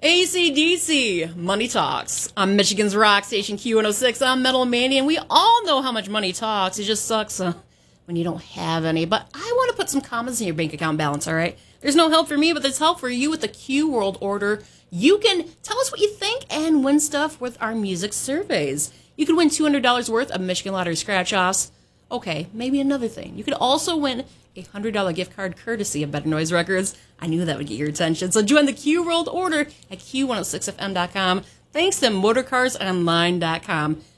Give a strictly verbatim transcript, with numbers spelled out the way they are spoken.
A C D C, Money Talks. On Michigan's rock station Q one oh six, I'm Metal Mania, and we all know how much money talks. It just sucks uh, when you don't have any. But I want to put some commas in your bank account balance, all right? There's no help for me, but there's help for you with the Q World Order. You can tell us what you think and win stuff with our music surveys. You could win two hundred dollars worth of Michigan Lottery scratch-offs. Okay, maybe another thing. You could also win a one hundred dollars gift card courtesy of Better Noise Records. I knew that would get your attention. So join the Q World Order at Q one oh six F M dot com. Thanks to motor cars online dot com.